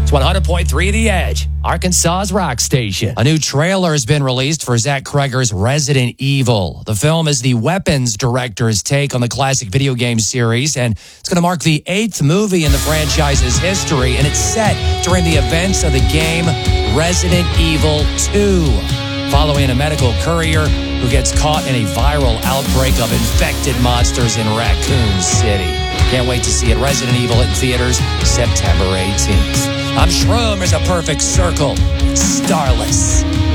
It's 100.3 The Edge, Arkansas's rock station. A new trailer has been released for Zach Cregger's Resident Evil. The film is the weapons director's take on the classic video game series, and it's going to mark the 8th movie in the franchise's history, and it's set during the events of the game Resident Evil 2, following a medical courier who gets caught in a viral outbreak of infected monsters in Raccoon City. Can't wait to see it. Resident Evil in theaters September 18th. I'm Shroom. There's a perfect circle. It's starless.